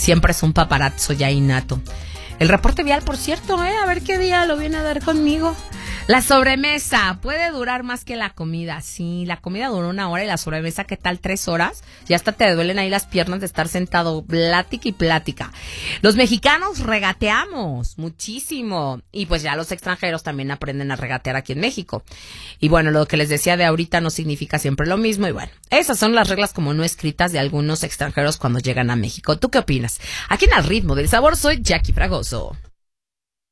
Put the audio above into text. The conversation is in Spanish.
siempre es un paparazzo ya innato. El reporte vial, por cierto, a ver qué día lo viene a dar conmigo. La sobremesa puede durar más que la comida. Sí, la comida dura 1 hora y la sobremesa, ¿qué tal? 3 horas. Ya hasta te duelen ahí las piernas de estar sentado, plática y plática. Los mexicanos regateamos muchísimo. Y pues ya los extranjeros también aprenden a regatear aquí en México. Y bueno, lo que les decía de ahorita no significa siempre lo mismo. Y bueno, esas son las reglas como no escritas de algunos extranjeros cuando llegan a México. ¿Tú qué opinas? Aquí en Al Ritmo del Sabor soy Jackie Fragoso.